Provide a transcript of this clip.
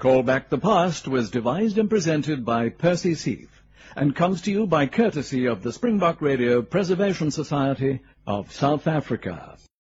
Call Back the Past was devised and presented by Percy Seath and comes to you by courtesy of the Springbok Radio Preservation Society of South Africa.